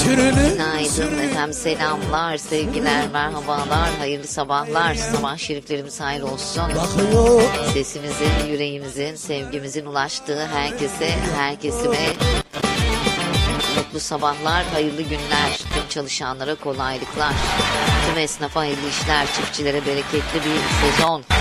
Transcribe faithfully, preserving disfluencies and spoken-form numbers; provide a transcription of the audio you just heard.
Sürünü. Günaydın efendim, selamlar, sevgiler, merhabalar, hayırlı sabahlar. Sabah şeriflerimiz hayırlı olsun. Bakıyor. Sesimizin, yüreğimizin, sevgimizin ulaştığı herkese, herkesime mutlu sabahlar, hayırlı günler. Tüm çalışanlara kolaylıklar. Tüm esnafa hayırlı işler, çiftçilere bereketli bir sezon.